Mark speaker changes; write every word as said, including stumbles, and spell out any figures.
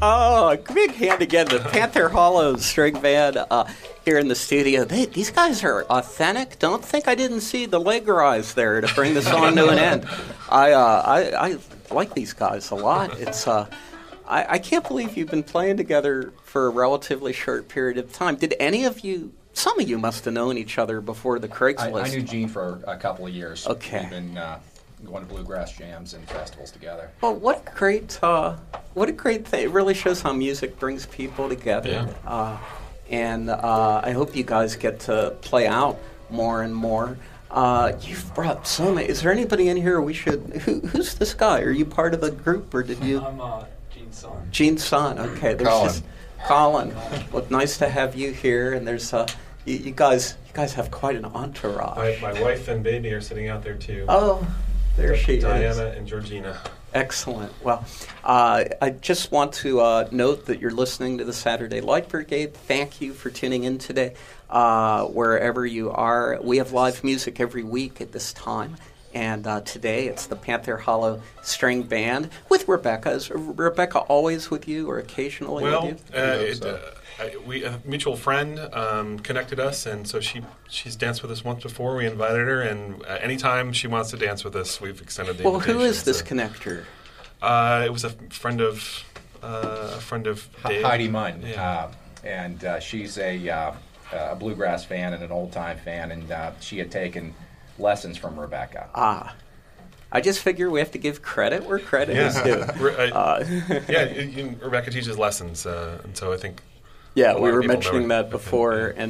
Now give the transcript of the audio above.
Speaker 1: Oh, a big hand again. The Panther Hollow String Band uh, here in the studio. They, these guys are authentic. Don't think I didn't see the leg rise there to bring the song to an end. I, uh, I I like these guys a lot. It's uh, I, I can't believe you've been playing together for a relatively short period of time. Did any of you, some of you must have known each other before the Craigslist.
Speaker 2: I, I knew Gene for a couple of years.
Speaker 1: Okay.
Speaker 2: We've been uh, going to bluegrass jams and festivals together.
Speaker 1: Well, what a great, uh, what a great thing! It really shows how music brings people together.
Speaker 3: Yeah.
Speaker 1: Uh, and uh, I hope you guys get to play out more and more. Uh, you've brought so many. Is there anybody in here we should? Who, who's this guy? Are you part of the group, or did you?
Speaker 4: I'm uh, Gene's son.
Speaker 1: Gene's son. Okay. There's
Speaker 2: Colin.
Speaker 1: Just, Colin. Well, nice to have you here. And there's uh, you, you guys. You guys have quite an entourage.
Speaker 3: My, my wife and baby are sitting out there too.
Speaker 1: Oh, there she
Speaker 3: Diana
Speaker 1: is.
Speaker 3: and Georgina.
Speaker 1: Excellent. Well, uh, I just want to uh, note that you're listening to the Saturday Light Brigade. Thank you for tuning in today. Uh, wherever you are, we have live music every week at this time. And uh, today it's the Panther Hollow String Band with Rebecca. Is Rebecca always with you or occasionally
Speaker 3: Well,
Speaker 1: with
Speaker 3: uh,
Speaker 1: you?
Speaker 3: it, uh, I, we a mutual friend um, connected us, and so she she's danced with us once before. We invited her, and uh, anytime she wants to dance with us, we've extended the
Speaker 1: Well,
Speaker 3: invitation.
Speaker 1: who is this
Speaker 3: so.
Speaker 1: connector?
Speaker 3: Uh, it was a friend of uh, a friend of Dave.
Speaker 2: Heidi Munn.
Speaker 3: Yeah.
Speaker 2: Uh, and uh, she's a, uh, a bluegrass fan and an old-time fan, and uh, she had taken lessons from Rebecca.
Speaker 1: Ah. I just figure we have to give credit where credit
Speaker 3: Yeah.
Speaker 1: is due.
Speaker 3: Re- I-
Speaker 1: Uh,
Speaker 3: yeah, you, you, Rebecca teaches lessons, uh, and so I think
Speaker 1: Yeah,
Speaker 3: a lot
Speaker 1: we
Speaker 3: of
Speaker 1: were
Speaker 3: people know
Speaker 1: mentioning
Speaker 3: it.
Speaker 1: that
Speaker 3: Okay,
Speaker 1: before,
Speaker 3: yeah.
Speaker 1: and